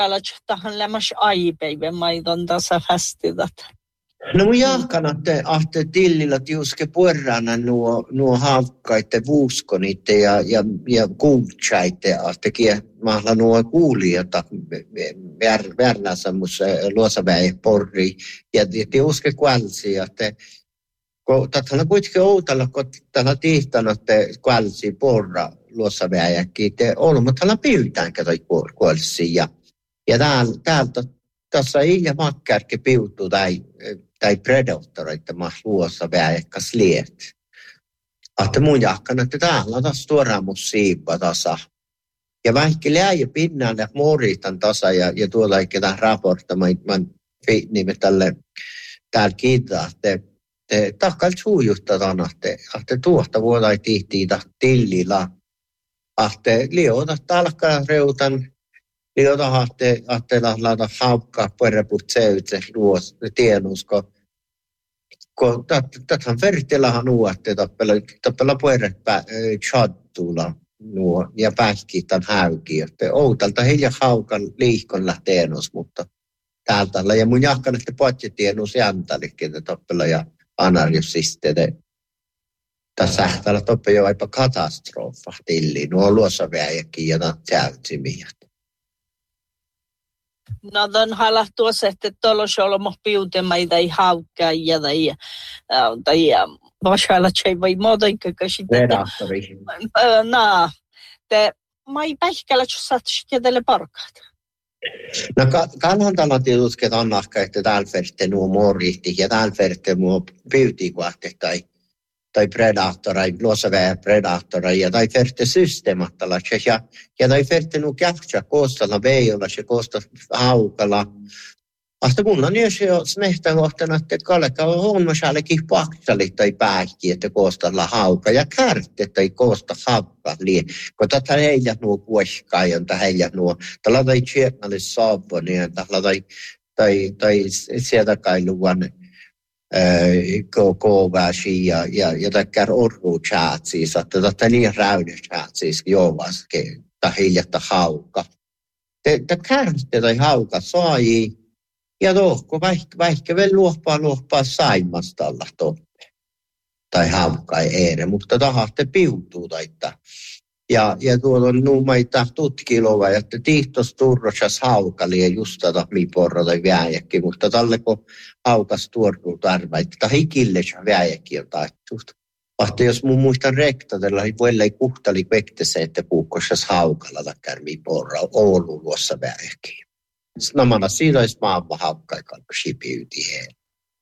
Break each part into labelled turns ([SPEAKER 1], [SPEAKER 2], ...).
[SPEAKER 1] Tähän lämmäs aipäivä maidon tässä festivat.
[SPEAKER 2] No mun jahkan, että tillillä tiuske puerrana nuo haukkaite vuuskonitte ja kuultsaitte, että mahla nuo kuulijata värnä semmoista luosaväi porri ja tiuske kuälsi, että tällä kuitenkin outalla, kun tällä tiihtanut kuälsi porra luosaväijäkin, te olemme tällä pyytään katoi kuälsi ja täältä tässä ei ja makkärki piutuu tai predatoreita mahdollisesti luossa väikäs liet. Että mun jahkana, että täällä on taas tuoraan mun siipa tasa. Ja vaikka läjä pinnalle moritan tasa ja tuolla ei ketään raportta, mä nimet täällä kiittää, että takkal suujutta tänä, että tuosta vuoda ei tihtiin tillillä. Että liota talkkaa reutan. Liota että laita haukkaa puereput seutse luos tienus, kun tähän vertilahan nuotte tappella puerepä chattulla nuo ja pähkiitän häykiä. Outalta heidän haukan liikon lähteenus, mutta täältä ja mun jahkan, että potjetienus jäntalikin tappella ja anarjusisteide. Tässä täällä toppe jo aipa katastrofa tilli, nuo luosaväijäkin ja täytsimiä.
[SPEAKER 1] No on haala tuossa, että tuolla olisi ollut piutemaita ei haukkaa tai vasailla ei voi muutenkaan sitä.
[SPEAKER 2] Redaktori.
[SPEAKER 1] No, mä ei päihkällä, jos saat tälle parkaat.
[SPEAKER 2] No kannattaa tällä tietysti annahka, että täällä vertte nuo morihti ja täällä vertte nuo piutikuahti tai predaattorai, luosaväjä predaattorai ja tai vertte systeemattala ja tai vertte nuo kähtsä koostalla veijolla se koosta haukalla. Asta mun on jo snehtäkohtana, että kaleka on myöskin paksali tai pähki, että koostalla hauka ja kärtte tai koosta haukka liian. Kun tätä heijät nuo kuoskaa ja heijät nuo, tällä tai tjeknalle saapponia, tällä tai sieltä kailuvan kovaasi ja takkar orru chatsis, että tätä liian räyden chatsis jovaske, tai hiljatta hauka. Tämä kärtte tai hauka saajii, ja tohko vaikka vielä luoppaa saimastalla toppe. Tai hauka ei ere, mutta tahatte piutuu taittaa. Ja tuolla on nuumaita tutkilova, että tihtos turrosas haukali ja just tätä miporra tai väijäkki, mutta tälle kun haukas tuortuu tarvaita, tai hikillesä väijäkki on taittuut. Vahti jos mun muistan rektatella, niin voi ei kuhtali vektese, että puukkosas haukalla takkar miporra Oulun luossa väijäkki. Namana siinä olisi maava haukkaikaan, kun sipiyti heille.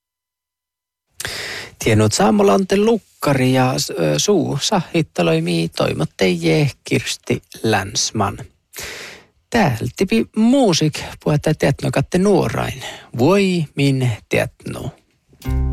[SPEAKER 3] Tienut Saamolanten lukkari ja suu sahittaloi toimotteje Kirsti Länsman. Täältipi muusik puhutaan tietnokatte nuorain. Voi min tietnu.